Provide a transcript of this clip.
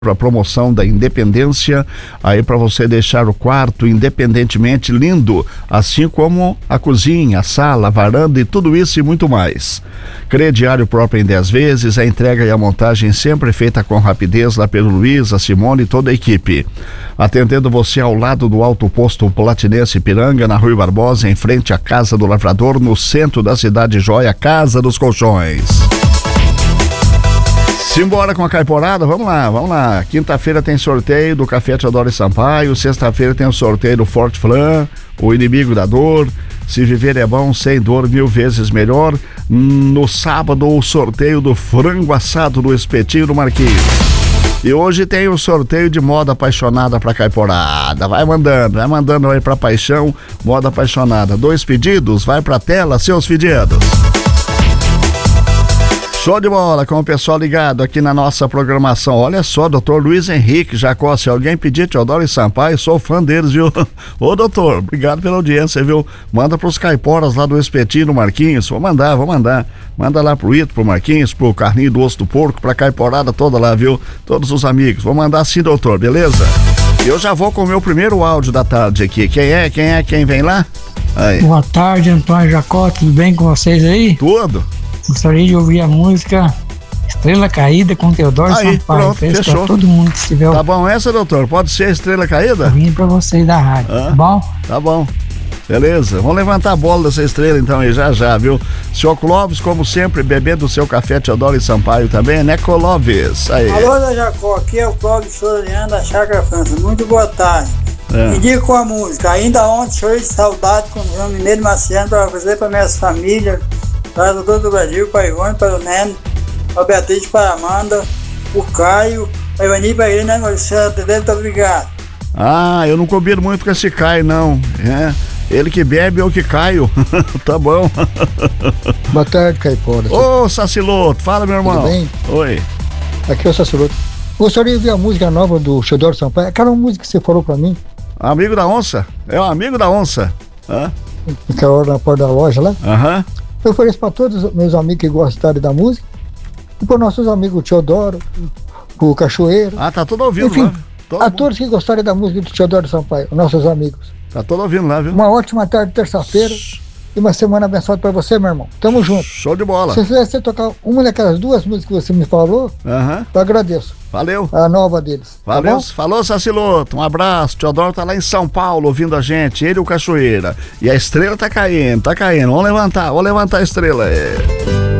a promoção da Independência, aí para você deixar o quarto independentemente lindo, assim como a cozinha, a sala, a varanda e tudo isso e muito mais. Crediário próprio em 10 vezes, a entrega e a montagem sempre feita com rapidez lá pelo Luiz, a Simone e toda a equipe. Atendendo você ao lado do Alto Posto Platinense Ipiranga, na Rui Barbosa, em frente à Casa do Lavrador, no centro da cidade Joia, Casa dos Colchões. Simbora com a caiporada, vamos lá. Quinta-feira tem sorteio do Café Teodoro Sampaio, sexta-feira tem o sorteio do Forte Flan, o inimigo da dor. Se viver é bom, sem dor, 1000 vezes melhor. No sábado, o sorteio do frango assado do Espetinho do Marquinhos. E hoje tem o sorteio de moda apaixonada pra caiporada. Vai mandando aí pra paixão, moda apaixonada. 2 pedidos, vai pra tela, seus pedidos. Show de bola com o pessoal ligado aqui na nossa programação. Olha só, doutor Luiz Henrique Jacó, se alguém pedir Teodoro Sampaio, sou fã deles, viu? Ô doutor, obrigado pela audiência, viu? Manda pros caiporas lá do Espetinho do Marquinhos, vou mandar. Manda lá pro Ito, pro Marquinhos, pro Carninho do Osso do Porco, pra caiporada toda lá, viu? Todos os amigos, vou mandar sim, doutor, beleza? Eu já vou com o meu primeiro áudio da tarde aqui. Quem vem lá? Aí. Boa tarde, Antônio Jacó, tudo bem com vocês aí? Tudo. Gostaria de ouvir a música Estrela Caída com Teodoro Sampaio. Pronto, fechou. Pra todo mundo que estiver. Tá bom essa, doutor? Pode ser Estrela Caída? Ouvindo pra vocês da rádio, tá bom? Tá bom. Beleza, vamos levantar a bola dessa estrela então aí já, viu? Senhor Clóvis, como sempre, bebendo o seu café Teodoro Sampaio também, né, Clóvis? Aí. Alô, da Jacó, aqui é o Clóvis Floriano da Chácara França. Muito boa tarde. Me diga com a música. Ainda ontem chorei de saudade com o João Mineiro Marciano para fazer para minhas famílias, para o todo o Brasil, para o Ivone, para o Neno, para a Beatriz, para a Amanda, o Caio, para o Ivani, para ele, né, Marcelo? Muito obrigado. Ah, eu não combino muito com esse Caio, não. Ele que bebe, eu que caio. Tá bom. Boa tarde, Caipora. Ô, Saciloto, fala, meu irmão. Tudo bem? Oi. Aqui é o Saciloto. Gostaria de ouvir a música nova do Teodoro Sampaio. Aquela música que você falou pra mim. Amigo da onça? É um amigo da onça. Aquela hora na porta da loja lá. Aham. Eu ofereço para todos os meus amigos que gostarem da música e para nossos amigos o Teodoro, o Cachoeiro. Ah, tá todo ouvindo. Enfim, lá. todos que gostarem da música do Teodoro Sampaio, nossos amigos. Tá todo ouvindo lá, viu? Uma ótima tarde, terça-feira, e uma semana abençoada para você, meu irmão. Tamo junto. Show de bola. Se você tocar uma daquelas 2 músicas que você me falou, eu agradeço. Valeu. A nova deles. Valeu. Tá, falou, Saciloto. Um abraço. Teodoro tá lá em São Paulo ouvindo a gente. Ele e o Cachoeira. E a estrela tá caindo. Vamos levantar a estrela.